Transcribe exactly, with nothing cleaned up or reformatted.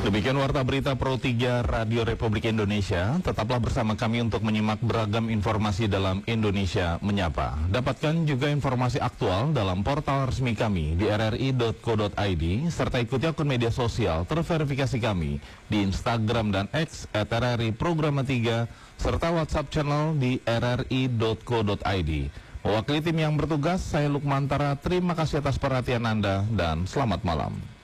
Demikian Warta Berita Pro tiga Radio Republik Indonesia. Tetaplah bersama kami untuk menyimak beragam informasi dalam Indonesia Menyapa. Dapatkan juga informasi aktual dalam portal resmi kami di r r i dot co dot i d, serta ikuti akun media sosial terverifikasi kami di Instagram dan X at r r i programa tiga, serta WhatsApp channel di r r i dot co dot i d. Mewakili tim yang bertugas, saya Lukman Tara, terima kasih atas perhatian Anda dan selamat malam.